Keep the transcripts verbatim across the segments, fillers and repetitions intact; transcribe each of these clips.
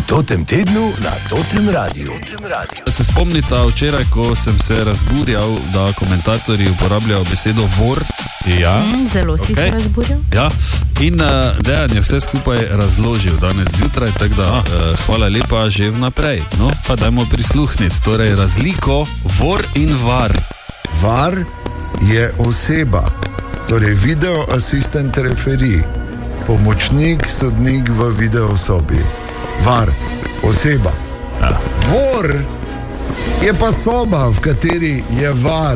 Totem tednu na Totem radiju. Se spomnite včeraj, ko sem se razburjal, da komentatorji uporabljajo besedo vor? Ja. Mm, zelo si okay. se razburjal. Ja. In uh, Dejan je vse skupaj razložil danes zjutraj, tako da uh, hvala lepa že vnaprej. No, pa dajmo prisluhniti. Torej, razliko vor in var. Var je oseba, torej video assistant referee, pomočnik sodnik v videosobi. Var, oseba. Ja. Vor je pa soba, v kateri je var.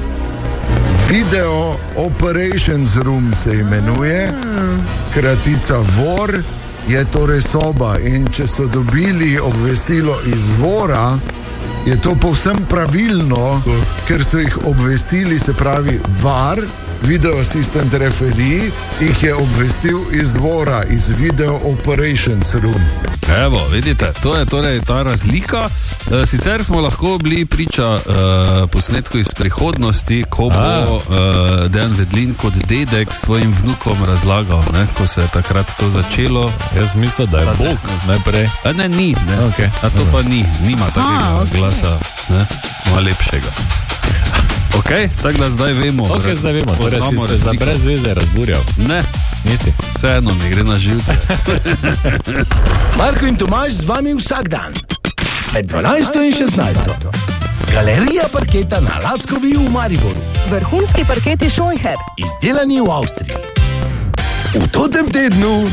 Video operations room se imenuje, kratica vor je torej soba. In če so dobili obvestilo iz vora, je to povsem pravilno, ker so jih obvestili, se pravi var, video assistant referee, jih je obvestil iz vora, iz video operations room. Evo, vidite, to je torej ta razlika. E, sicer smo lahko bili priča e, posnetku iz prihodnosti, ko bo e, Dejan Vedlin kot dedek svojim vnukom razlagal, ne, ko se je takrat to začelo. Jaz mislim, da je Bog najprej. A ne, ni, ne. Okay. A to pa ni, nima takega A, okay. glasa, ne, malo lepšega. Ok, tako da zdaj vemo. Ok, zdaj vemo, torej si se za brez veze razburjal. Ne, nisi. Vseeno mi gre na živce. Marko in Tomaž z vami vsak dan. Med dvanajsto in šestnajsto. Galerija parketa na Lackovi v Mariboru. Vrhunski parketi Scheucher. Izdelani v Avstriji. V Totem tednu